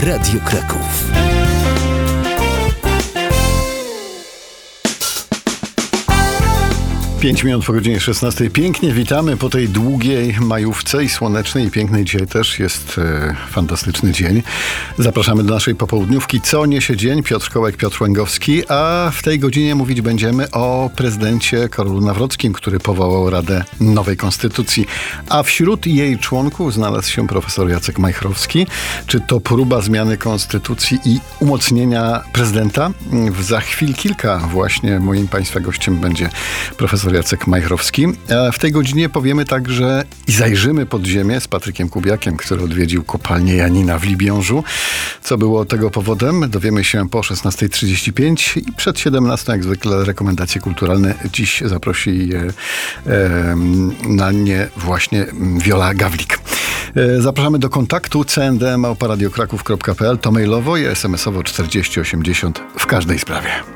Radio Kraków. 5 minut po godzinie 16. Pięknie witamy po tej długiej majówce i słonecznej i pięknej. Dzisiaj też jest fantastyczny dzień. Zapraszamy do naszej popołudniówki. Co niesie dzień? Piotr Kołek, Piotr Łęgowski. A w tej godzinie mówić będziemy o prezydencie Karolu Nawrockim, który powołał Radę Nowej Konstytucji. A wśród jej członków znalazł się profesor Jacek Majchrowski. Czy to próba zmiany konstytucji i umocnienia prezydenta? Za chwil kilka właśnie moim państwa gościem będzie profesor Jacek Majchrowski. A w tej godzinie powiemy także i zajrzymy pod ziemię z Patrykiem Kubiakiem, który odwiedził kopalnię Janina w Libiążu. Co było tego powodem? Dowiemy się po 16:35 i przed 17:00 jak zwykle rekomendacje kulturalne. Dziś zaprosi na nie właśnie Wiola Gawlik. Zapraszamy do kontaktu cndm@radiokraków.pl. To mailowo i SMS-owo 4080 w każdej sprawie.